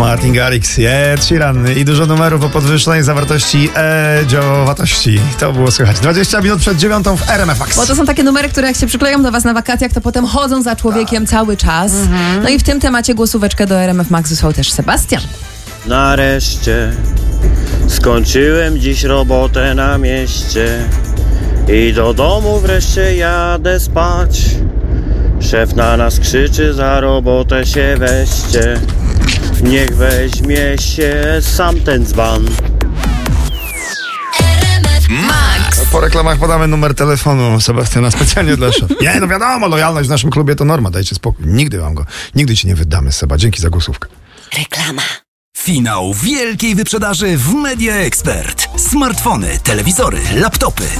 Martin Garrix, Ed Sheeran i dużo numerów o podwyższonej zawartości dziowatości. To było słychać. 20 minut przed 9 w RMF Max. Bo to są takie numery, które jak się przykleją do was na wakacjach, to potem chodzą za człowiekiem cały czas. No i w tym temacie głosóweczkę do RMF Max wysłał też Sebastian. Nareszcie skończyłem dziś robotę na mieście i do domu wreszcie jadę spać. Szef na nas krzyczy, za robotę się weźcie, niech weźmie się sam ten dzban. Max. Po reklamach podamy numer telefonu Sebastiana specjalnie dla szefa. Nie, no wiadomo, lojalność w naszym klubie to norma, dajcie spokój. Nigdy ci nie wydamy, Seba. Dzięki za głosówkę. Reklama. Finał wielkiej wyprzedaży w Media Expert. Smartfony, telewizory, laptopy,